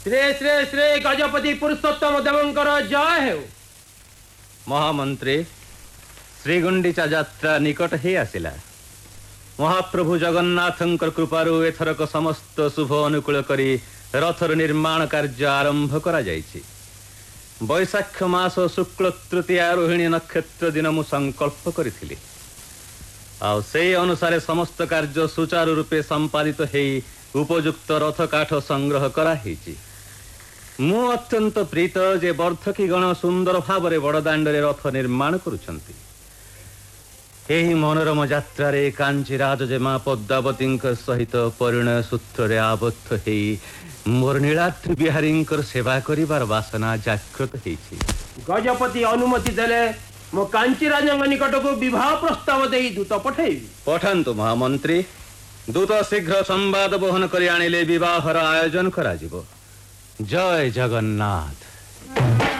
श्रे श्रे श्रे गजपति पुरुषोत्तम देवंकर जय हेउ। महामंत्री श्रीगुंडीचा यात्रा निकट ही आसिला। महाप्रभु जगन्नाथंकर कृपारु एथरक समस्त शुभ अनुकूल करी रथर निर्माण कार्य आरंभ करा जायछि। बैशाख मास शुक्ल तृतीया रोहिणी नक्षत्र दिन मु संकल्प करिथिली। आउ से अनुसार समस्त कार्य सुचारू रूपे संपादित हेई उपयुक्त रथ काठ संग्रह करा हेछि। मु अत्यंत प्रीत जे बर्धकी गण सुंदर भाव बड़दाण्डे रथ निर्माण करुछंती। एही मनोरम यात्रा रे कांची राजजेमा पद्मावती सहित परिणय सूत्र आबद्ध हेई मोर नीलाद्रि बिहारी सेवा करिबार वासना जागृत हेछि। गजपति अनुमति देले मो कांची राजंग निकट को विवाह प्रस्ताव देई दूत पठेइबी। पठान्तु महामंत्री। दूत शीघ्र संवाद बहन करी आनिले विवाहर आयोजन करा जिवो। जय जगन्नाथ।